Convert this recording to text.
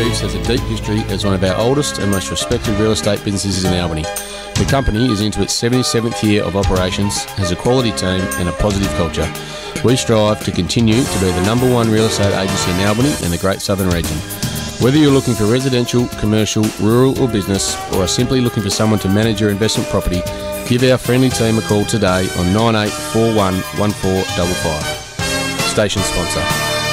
Reeves has a deep history as one of our oldest and most respected real estate businesses in Albany. The company is into its 77th year of operations, has a quality team and a positive culture. We strive to continue to be the #1 real estate agency in Albany and the Great Southern Region. Whether you're looking for residential, commercial, rural or business, or are simply looking for someone to manage your investment property, give our friendly team a call today on 9841 1455. Station sponsor.